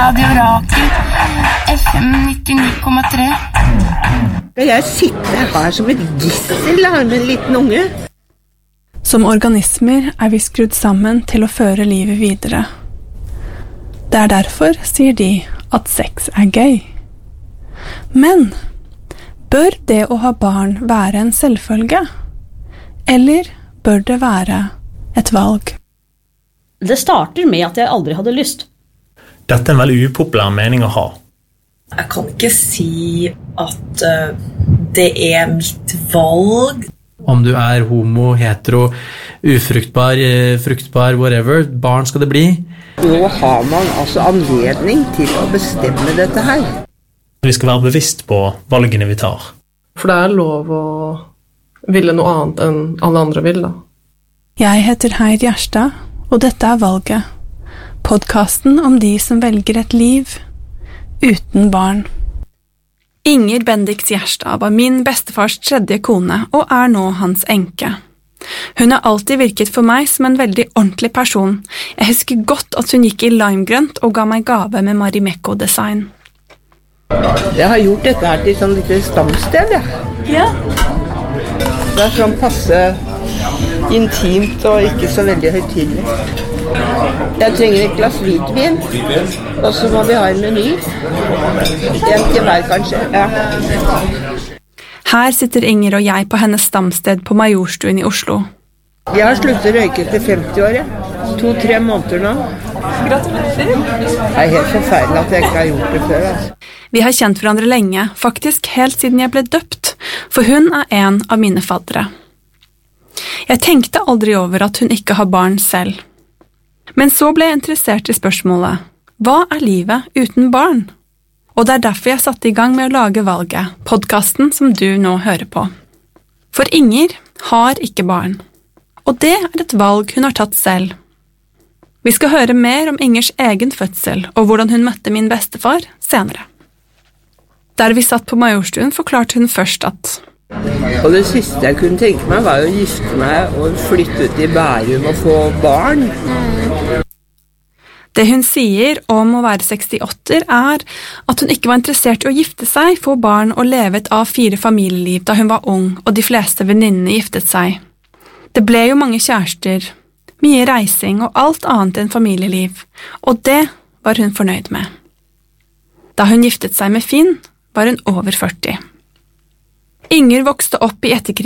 Radio Rakel, FM 99,3. Skal jeg sitte her som et gissel med en liten unge? Som organismer vi skrudd sammen til å føre livet videre. Det derfor, sier de, at sex gøy. Men bør det å ha barn være en selvfølge? Eller bør det være et valg? Det starter med at jeg aldri hadde lyst. Dette en veldig upopulær mening å ha. Jeg kan ikke si at det mitt valg. Om du homo, hetero, ufruktbar, fruktbar, whatever, barn skal det bli. Nå har man altså anledning til å bestemme dette her. Vi skal være bevisst på valgene vi tar. For det lov å ville noe annet enn alle andre vil, da. Jeg heter Heid Gjerstad, og dette Valget. Podcasten om de som velger et liv uten barn. Inger Bendix Gjerstad var min bestefars tredje kone og nå hans enke. Hun har alltid virket for meg som en veldig ordentlig person. Jeg husker godt at hun gikk i limegrønt og ga meg gave med Marimekko-design. Jeg har gjort dette her til sånn lite stamsted, Ja. Det sånn passe intimt og ikke så veldig høytidelig. Jeg trenger et glass hvitvin, og så må vi ha en meny. En til hver, kanskje. Ja. Her sitter Inger og jeg på hennes stamsted på Majorstuen i Oslo. Jeg har sluttet å røyke til 50 år, 2-3 måneder nå. Gratulerer! Det helt forferdelig at jeg ikke har gjort det før, altså. Vi har kjent hverandre lenge, faktisk helt siden jeg ble døpt, for hun en av mine faddere. Jeg tenkte aldri over at hun ikke har barn selv. Men så ble jeg interessert i spørsmålet, hva livet uten barn? Og det derfor jeg satte i gang med å lage Valget, podcasten som du nå hører på. For Inger har ikke barn, og det et valg hun har tatt selv. Vi skal høre mer om Ingers egen fødsel og hvordan hun møtte min bestefar senere. Der vi satt på Majorstuen forklarte hun først at Og det siste jeg kunne tenke meg var å gifte meg og flytte ut i Bærum og få barn. Det hun sier om å være 68 at hun ikke var interessert i å gifte seg, få barn og leve et A4 familieliv da hun var ung og de fleste venninnene giftet seg. Det ble jo mange kjærester, mye reising og alt annet enn familieliv, og det var hun fornøyd med. Da hun giftet seg med Finn, var hun over 40. Inger vokste opp i etterkrig